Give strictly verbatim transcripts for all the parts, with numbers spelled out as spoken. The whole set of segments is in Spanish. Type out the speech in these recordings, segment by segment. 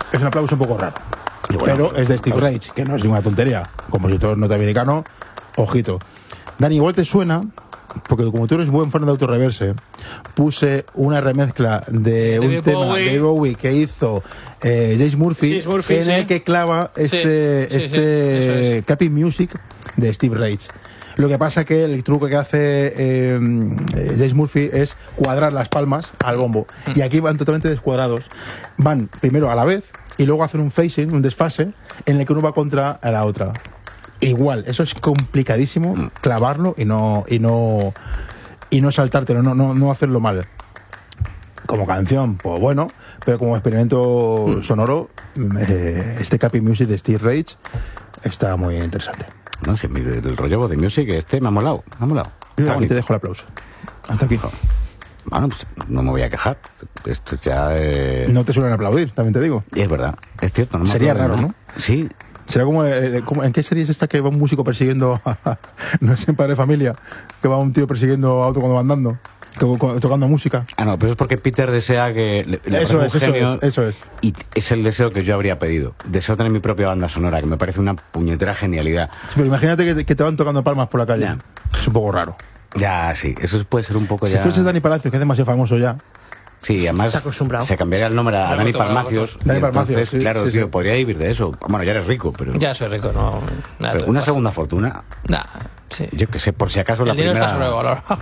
Es un aplauso un poco raro. Bueno, pero es de Steve Reich, que no es ninguna tontería. Compositor norteamericano, ojito. Dani, igual te suena, porque como tú eres buen fan de Autorreverse, puse una remezcla de David un tema Bowie. de Bowie que hizo eh, James Murphy, James Murphy, en el sí. que clava este, Sí, sí, sí, este eso es. Cappy Music de Steve Reich. Lo que pasa que el truco que hace eh, James Murphy es cuadrar las palmas al bombo. Y aquí van totalmente descuadrados. Van primero a la vez y luego hacen un phasing, un desfase, en el que uno va contra la otra. Igual, eso es complicadísimo, clavarlo y no y no y no saltártelo, no, no, no hacerlo mal. Como canción, pues bueno, pero como experimento sonoro, eh, este Cappy Music de Steve Reich está muy interesante. No sé, mi- el rollo de music este me ha molado, me ha molado. Mira, Está aquí te bonito. dejo el aplauso. Hasta aquí. Bueno, pues no me voy a quejar. Esto ya eh, No te suelen aplaudir, también te digo. es verdad, es cierto. No me Sería acuerdo, raro, ¿no? Sí. Será como, eh, como- ¿en qué serie es esta que va un músico persiguiendo a, no es en Padre de Familia, que va un tío persiguiendo a otro cuando va andando, que- co- tocando música? Ah, no, pero es porque Peter desea que le, le Eso parece es, un eso genio, es, eso es. y es el deseo que yo habría pedido. Deseo tener mi propia banda sonora, que me parece una puñetera genialidad. Sí, pero imagínate que te, que te van tocando palmas por la calle. Ya. Es un poco raro. Ya, sí, eso puede ser un poco Si ya... fuese Dani Palacios, que es demasiado famoso ya, Sí, además Está acostumbrado. se cambiaría el nombre a Me Dani gusta, me Palmacios. gusta. y Dani Palmacios, entonces, sí, claro, sí, tío, sí. podría vivir de eso. Bueno, ya eres rico, pero... Ya soy rico, no. Nada, pero una segunda fortuna, Nah, sí. yo que sé, por si acaso la El dinero primera... está sobrevalorado.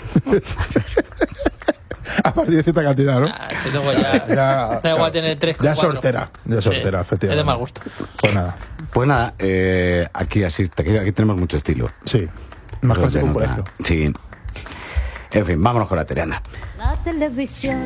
a partir de cierta cantidad, ¿no? Nah, si luego ya. Ya, da igual tener tres. ya con cuatro. sortera, ya sortera, Sí, efectivamente. Es de mal gusto. Pues nada, Pues nada, eh, aquí así, aquí, aquí tenemos mucho estilo. sí. Más Eso clásico se que un nota. colegio. Sí. En fin, vámonos con la Terena. La televisión